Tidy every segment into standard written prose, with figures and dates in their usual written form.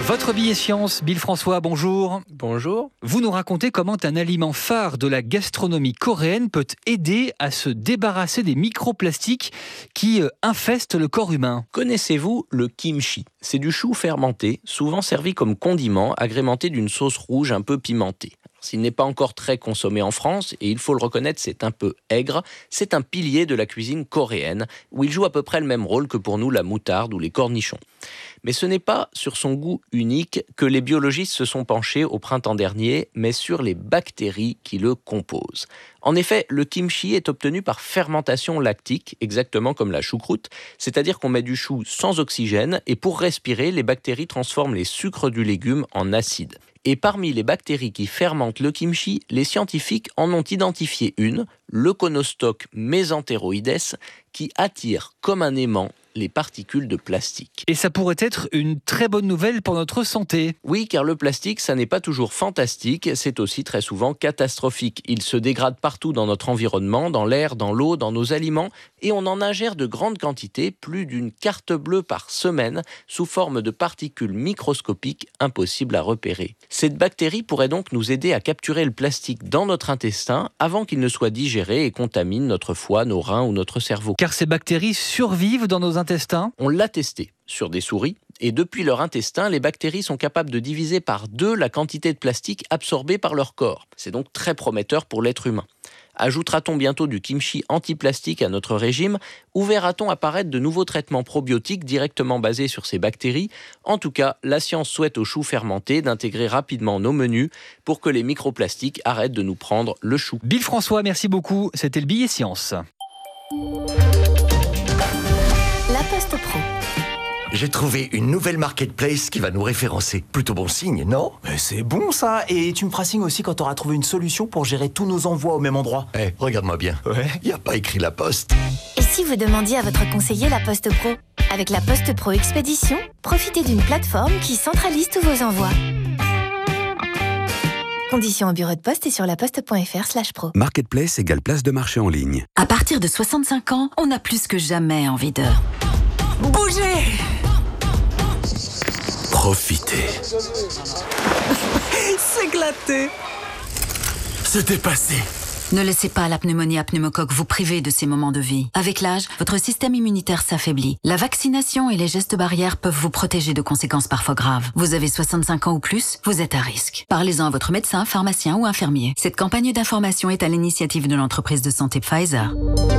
Votre billet science, Bill François, bonjour. Bonjour. Vous nous racontez comment un aliment phare de la gastronomie coréenne peut aider à se débarrasser des microplastiques qui infestent le corps humain. Connaissez-vous le kimchi ? C'est du chou fermenté, souvent servi comme condiment, agrémenté d'une sauce rouge un peu pimentée. S'il n'est pas encore très consommé en France, et il faut le reconnaître, c'est un peu aigre, c'est un pilier de la cuisine coréenne, où il joue à peu près le même rôle que pour nous la moutarde ou les cornichons. Mais ce n'est pas sur son goût unique que les biologistes se sont penchés au printemps dernier, mais sur les bactéries qui le composent. En effet, le kimchi est obtenu par fermentation lactique, exactement comme la choucroute, c'est-à-dire qu'on met du chou sans oxygène, et pour respirer, les bactéries transforment les sucres du légume en acide. Et parmi les bactéries qui fermentent le kimchi, les scientifiques en ont identifié une, l'Euconostoch mesenteroides, qui attire comme un aimant les particules de plastique. Et ça pourrait être une très bonne nouvelle pour notre santé. Oui, car le plastique, ça n'est pas toujours fantastique, c'est aussi très souvent catastrophique. Il se dégrade partout dans notre environnement, dans l'air, dans l'eau, dans nos aliments, et on en ingère de grandes quantités, plus d'une carte bleue par semaine, sous forme de particules microscopiques impossibles à repérer. Cette bactérie pourrait donc nous aider à capturer le plastique dans notre intestin avant qu'il ne soit digéré et contamine notre foie, nos reins ou notre cerveau. Car ces bactéries survivent dans nos intestins. On l'a testé sur des souris, et depuis leur intestin, les bactéries sont capables de diviser par 2 la quantité de plastique absorbée par leur corps. C'est donc très prometteur pour l'être humain. Ajoutera-t-on bientôt du kimchi anti-plastique à notre régime ou verra-t-on apparaître de nouveaux traitements probiotiques directement basés sur ces bactéries ? En tout cas, la science souhaite au chou fermenté d'intégrer rapidement nos menus pour que les microplastiques arrêtent de nous prendre le chou. Bill François, merci beaucoup. C'était le billet science. La Poste Pro. J'ai trouvé une nouvelle marketplace qui va nous référencer. Plutôt bon signe, non ? Mais c'est bon ça. Et tu me feras signe aussi quand t'auras trouvé une solution pour gérer tous nos envois au même endroit. Regarde-moi bien. Ouais. Y a pas écrit la poste. Et si vous demandiez à votre conseiller La Poste Pro ? Avec La Poste Pro Expédition, profitez d'une plateforme qui centralise tous vos envois. Conditions au bureau de poste et sur laposte.fr/pro. Marketplace égale place de marché en ligne. À partir de 65 ans, on a plus que jamais envie de bouger, Profitez. s'éclater. Se dépasser. Ne laissez pas la pneumonie à pneumocoque vous priver de ces moments de vie. Avec l'âge, votre système immunitaire s'affaiblit. La vaccination et les gestes barrières peuvent vous protéger de conséquences parfois graves. Vous avez 65 ans ou plus, vous êtes à risque. Parlez-en à votre médecin, pharmacien ou infirmier. Cette campagne d'information est à l'initiative de l'entreprise de santé Pfizer.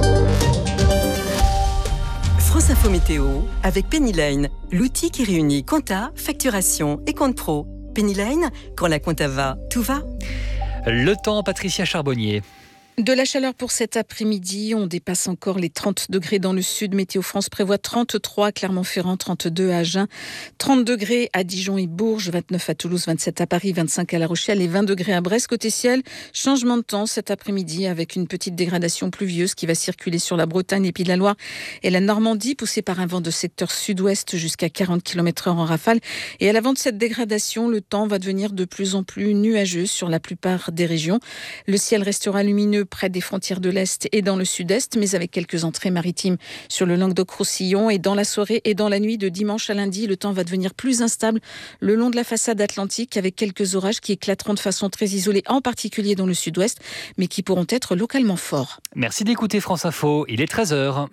France Info Météo avec Penny Lane, l'outil qui réunit compta, facturation et compte pro. Penny Lane, quand la compta va, tout va. Le temps, Patricia Charbonnier. De la chaleur pour cet après-midi, on dépasse encore les 30 degrés dans le sud. Météo France prévoit 33 à Clermont-Ferrand, 32 à Agen, 30 degrés à Dijon et Bourges, 29 à Toulouse, 27 à Paris, 25 à La Rochelle et 20 degrés à Brest. Côté ciel, changement de temps cet après-midi avec une petite dégradation pluvieuse qui va circuler sur la Bretagne, les Pays de la Loire et la Normandie, poussée par un vent de secteur sud-ouest jusqu'à 40 km/h en rafale. Et à l'avant de cette dégradation, le temps va devenir de plus en plus nuageux sur la plupart des régions. Le ciel restera lumineux près des frontières de l'Est et dans le Sud-Est, mais avec quelques entrées maritimes sur le Languedoc-Roussillon. Et dans la soirée et dans la nuit de dimanche à lundi, le temps va devenir plus instable le long de la façade atlantique avec quelques orages qui éclateront de façon très isolée, en particulier dans le Sud-Ouest, mais qui pourront être localement forts. Merci d'écouter France Info. Il est 13h.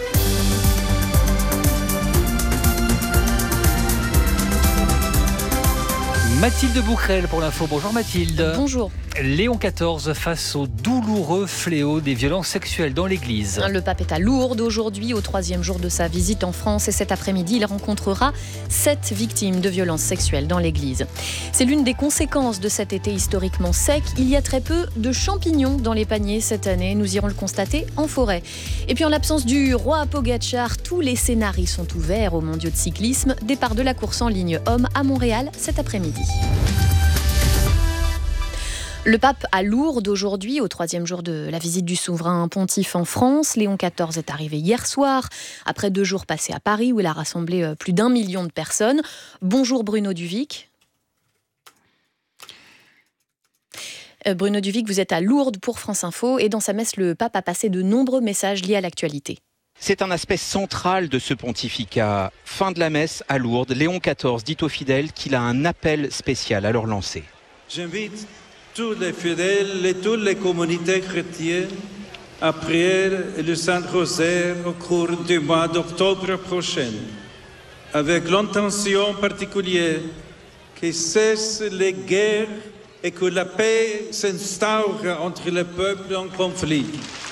Mathilde Bouquerel pour l'info. Bonjour Mathilde. Bonjour. Léon XIV face au douloureux fléau des violences sexuelles dans l'église. Le pape est à Lourdes aujourd'hui, au 3e jour de sa visite en France. Et cet après-midi, il rencontrera 7 victimes de violences sexuelles dans l'église. C'est l'une des conséquences de cet été historiquement sec. Il y a très peu de champignons dans les paniers cette année. Nous irons le constater en forêt. Et puis en l'absence du roi Pogacar, tous les scénarios sont ouverts aux mondiaux de cyclisme. Départ de la course en ligne homme à Montréal cet après-midi. Le pape à Lourdes aujourd'hui, au 3e jour de la visite du souverain pontife en France. Léon XIV est arrivé hier soir, après 2 jours passés à Paris où il a rassemblé plus d'1 million de personnes. Bonjour Bruno Duvic. Bruno Duvic, vous êtes à Lourdes pour France Info et dans sa messe, le pape a passé de nombreux messages liés à l'actualité. C'est un aspect central de ce pontificat. Fin de la messe à Lourdes, Léon XIV dit aux fidèles qu'il a un appel spécial à leur lancer. J'invite tous les fidèles et toutes les communautés chrétiennes à prier le Saint-Rosaire au cours du mois d'octobre prochain, avec l'intention particulière que cessent les guerres et que la paix s'instaure entre les peuples en conflit.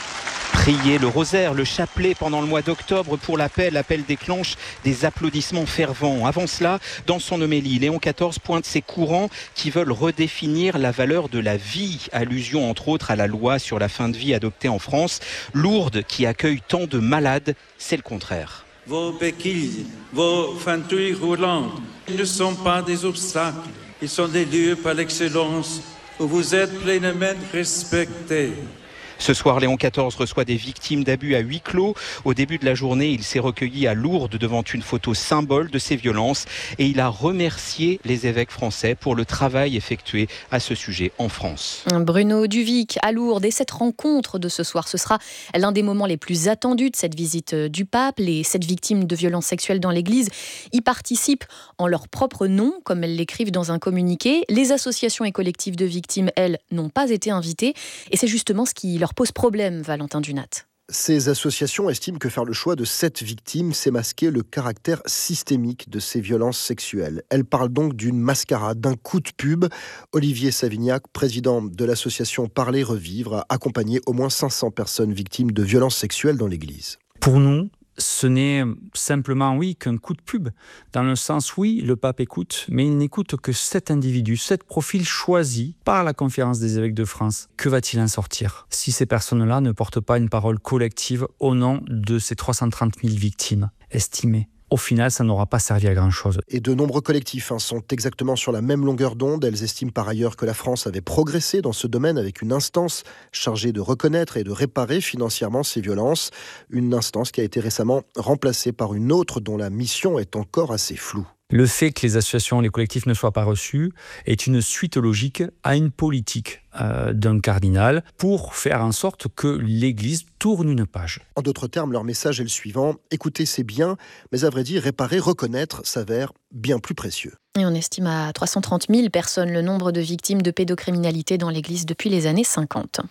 Prier le rosaire, le chapelet pendant le mois d'octobre pour l'appel déclenche des applaudissements fervents. Avant cela, dans son homélie, Léon XIV pointe ces courants qui veulent redéfinir la valeur de la vie, allusion entre autres à la loi sur la fin de vie adoptée en France. Lourdes, qui accueille tant de malades, c'est le contraire. Vos béquilles, vos fauteuils roulants ne sont pas des obstacles, ils sont des lieux par l'excellence où vous êtes pleinement respectés. Ce soir, Léon XIV reçoit des victimes d'abus à huis clos. Au début de la journée, il s'est recueilli à Lourdes devant une photo symbole de ces violences et il a remercié les évêques français pour le travail effectué à ce sujet en France. Bruno Duvic à Lourdes, et cette rencontre de ce soir, ce sera l'un des moments les plus attendus de cette visite du pape. Les 7 victimes de violences sexuelles dans l'église y participent en leur propre nom, comme elles l'écrivent dans un communiqué. Les associations et collectifs de victimes, elles, n'ont pas été invitées et c'est justement ce qui leur pose problème, Valentin Dunat. Ces associations estiment que faire le choix de 7 victimes, c'est masquer le caractère systémique de ces violences sexuelles. Elles parlent donc d'une mascarade, d'un coup de pub. Olivier Savignac, président de l'association Parler Revivre, a accompagné au moins 500 personnes victimes de violences sexuelles dans l'église. Pour nous, ce n'est simplement, qu'un coup de pub. Dans le sens, le pape écoute, mais il n'écoute que 7 individus, 7 profils choisis par la Conférence des évêques de France. Que va-t-il en sortir si ces personnes-là ne portent pas une parole collective au nom de ces 330 000 victimes estimées ? Au final, ça n'aura pas servi à grand-chose. Et de nombreux collectifs sont exactement sur la même longueur d'onde. Elles estiment par ailleurs que la France avait progressé dans ce domaine avec une instance chargée de reconnaître et de réparer financièrement ces violences. Une instance qui a été récemment remplacée par une autre dont la mission est encore assez floue. Le fait que les associations, les collectifs ne soient pas reçus est une suite logique à une politique d'un cardinal pour faire en sorte que l'Église tourne une page. En d'autres termes, leur message est le suivant. Écouter, c'est bien, mais à vrai dire, réparer, reconnaître s'avère bien plus précieux. Et on estime à 330 000 personnes le nombre de victimes de pédocriminalité dans l'Église depuis les années 50.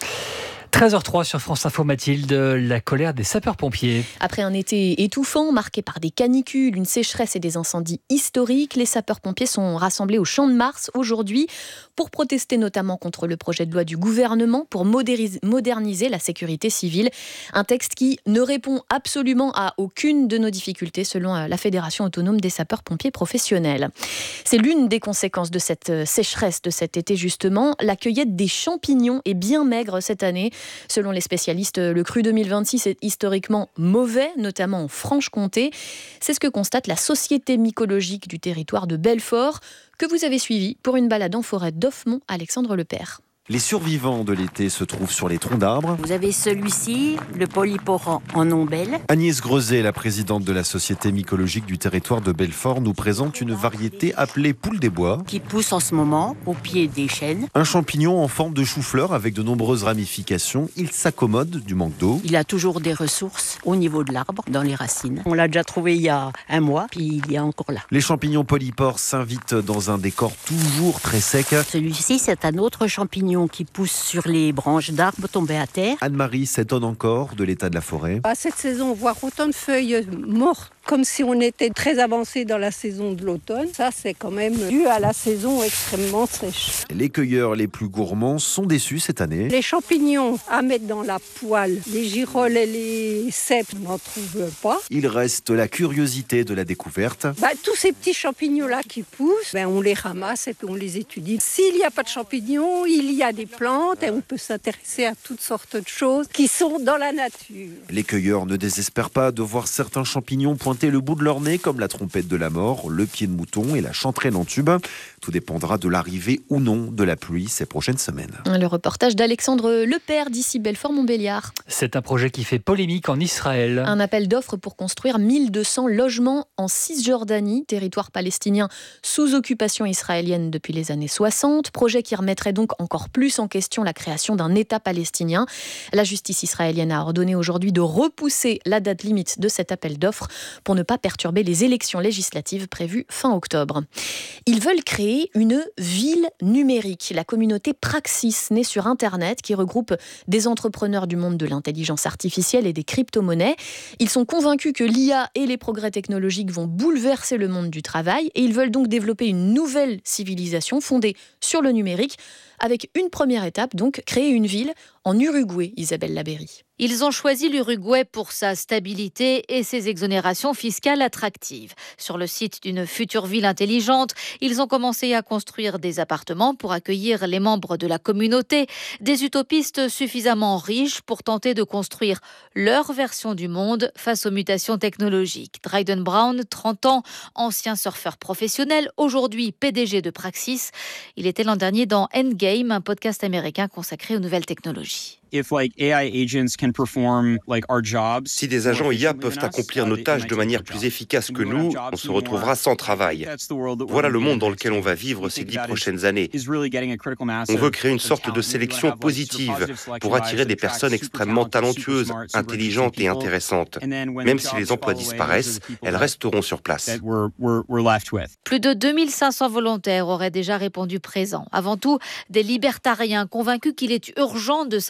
13h03 sur France Info, Mathilde, la colère des sapeurs-pompiers. Après un été étouffant, marqué par des canicules, une sécheresse et des incendies historiques, les sapeurs-pompiers sont rassemblés au Champ de Mars aujourd'hui pour protester notamment contre le projet de loi du gouvernement pour moderniser la sécurité civile. Un texte qui ne répond absolument à aucune de nos difficultés selon la Fédération autonome des sapeurs-pompiers professionnels. C'est l'une des conséquences de cette sécheresse de cet été justement. La cueillette des champignons est bien maigre cette année. Selon les spécialistes, le cru 2026 est historiquement mauvais, notamment en Franche-Comté. C'est ce que constate la Société mycologique du territoire de Belfort, que vous avez suivi pour une balade en forêt d'Offemont, Alexandre Lepère. Les survivants de l'été se trouvent sur les troncs d'arbres. Vous avez celui-ci, le polyporan en ombelle. Agnès Grezet, la présidente de la Société mycologique du territoire de Belfort, nous présente une variété appelée poule des bois. Qui pousse en ce moment au pied des chênes. Un champignon en forme de chou-fleur avec de nombreuses ramifications. Il s'accommode du manque d'eau. Il a toujours des ressources au niveau de l'arbre, dans les racines. On l'a déjà trouvé il y a un mois, puis il est encore là. Les champignons polypores s'invitent dans un décor toujours très sec. Celui-ci, c'est un autre champignon qui pousse sur les branches d'arbres tombées à terre. Anne-Marie s'étonne encore de l'état de la forêt. À cette saison, voir autant de feuilles mortes, comme si on était très avancé dans la saison de l'automne, ça c'est quand même dû à la saison extrêmement sèche. Les cueilleurs les plus gourmands sont déçus cette année. Les champignons à mettre dans la poêle, les girolles et les cèpes, on n'en trouve pas. Il reste la curiosité de la découverte. Tous ces petits champignons-là qui poussent, on les ramasse et puis on les étudie. S'il n'y a pas de champignons, il y a des plantes et on peut s'intéresser à toutes sortes de choses qui sont dans la nature. Les cueilleurs ne désespèrent pas de voir certains champignons pointer pointer le bout de leur nez, comme la trompette de la mort, le pied de mouton et la chanterelle en tube. Tout dépendra de l'arrivée ou non de la pluie ces prochaines semaines. Le reportage d'Alexandre Lepère d'ici Belfort-Montbéliard. C'est un projet qui fait polémique en Israël. Un appel d'offres pour construire 1200 logements en Cisjordanie, territoire palestinien sous occupation israélienne depuis les années 60. Projet qui remettrait donc encore plus en question la création d'un État palestinien. La justice israélienne a ordonné aujourd'hui de repousser la date limite de cet appel d'offres pour ne pas perturber les élections législatives prévues fin octobre. Ils veulent créer une ville numérique. La communauté Praxis, née sur Internet, qui regroupe des entrepreneurs du monde de l'intelligence artificielle et des crypto-monnaies. Ils sont convaincus que l'IA et les progrès technologiques vont bouleverser le monde du travail et ils veulent donc développer une nouvelle civilisation fondée sur le numérique, avec une première étape, donc créer une ville en Uruguay, Isabelle Labéry. Ils ont choisi l'Uruguay pour sa stabilité et ses exonérations fiscales attractives. Sur le site d'une future ville intelligente, ils ont commencé à construire des appartements pour accueillir les membres de la communauté, des utopistes suffisamment riches pour tenter de construire leur version du monde face aux mutations technologiques. Dryden Brown, 30 ans, ancien surfeur professionnel, aujourd'hui PDG de Praxis. Il était l'an dernier dans Endgame, un podcast américain consacré aux nouvelles technologies. Si des agents IA peuvent accomplir nos tâches de manière plus efficace que nous, on se retrouvera sans travail. Voilà le monde dans lequel on va vivre ces 10 prochaines années. On veut créer une sorte de sélection positive pour attirer des personnes extrêmement talentueuses, intelligentes et intéressantes. Même si les emplois disparaissent, elles resteront sur place. Plus de 2500 volontaires auraient déjà répondu présents. Avant tout, des libertariens convaincus qu'il est urgent de